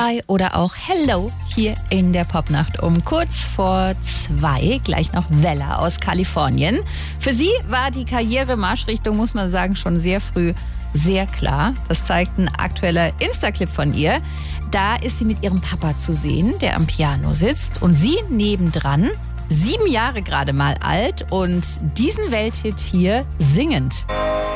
Goodbye oder auch Hello hier in der Popnacht um kurz vor 2. Gleich noch Vella aus Kalifornien. Für sie war die Karrieremarschrichtung, muss man sagen, schon sehr früh sehr klar. Das zeigt ein aktueller Insta-Clip von ihr. Da ist sie mit ihrem Papa zu sehen, der am Piano sitzt. Und sie nebendran, 7 Jahre gerade mal alt und diesen Welthit hier singend.